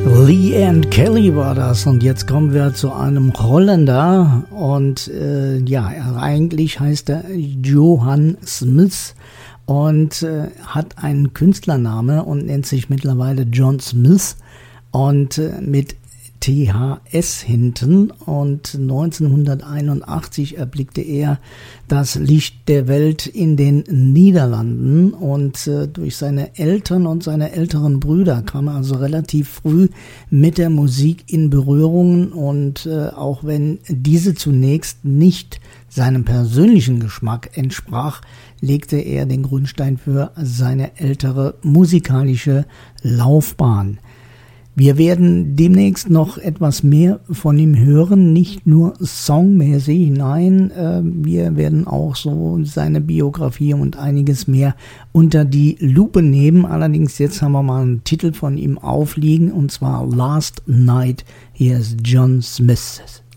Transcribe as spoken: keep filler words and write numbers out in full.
Lee and Kelly war das und jetzt kommen wir zu einem Holländer und äh, ja, eigentlich heißt er Johan Smith und äh, hat einen Künstlername und nennt sich mittlerweile John Smith und äh, mit T H S hinten und neunzehnhunderteinundachtzig erblickte er das Licht der Welt in den Niederlanden und äh, durch seine Eltern und seine älteren Brüder kam er also relativ früh mit der Musik in Berührung und äh, auch wenn diese zunächst nicht seinem persönlichen Geschmack entsprach, legte er den Grundstein für seine ältere musikalische Laufbahn. Wir werden demnächst noch etwas mehr von ihm hören, nicht nur songmäßig, nein, äh, wir werden auch so seine Biografie und einiges mehr unter die Lupe nehmen. Allerdings jetzt haben wir mal einen Titel von ihm aufliegen und zwar Last Night. Hier ist John Smith.